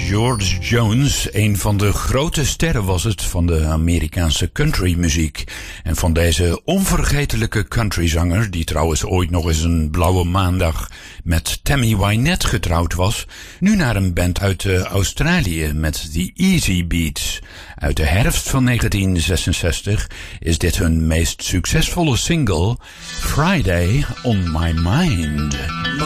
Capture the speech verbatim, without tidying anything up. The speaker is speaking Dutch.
George Jones, een van de grote sterren was het van de Amerikaanse countrymuziek. En van deze onvergetelijke countryzanger, die trouwens ooit nog eens een blauwe maandag met Tammy Wynette getrouwd was, nu naar een band uit uh, Australië met The Easy Beats. Uit de herfst van negentien zesenzestig is dit hun meest succesvolle single, Friday on My Mind.